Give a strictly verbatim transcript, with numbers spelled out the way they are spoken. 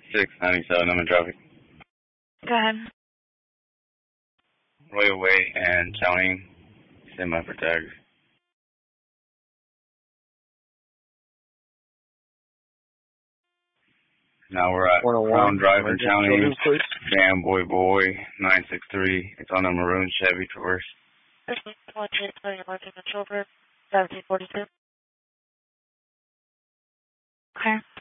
six ninety-seven, I'm in traffic. Go ahead. Royal Way and Chowning, semi for tags. Now we're at Crown Drive in Chowning, Jam Boy Boy, nine six three. It's on a maroon Chevy Traverse. Okay.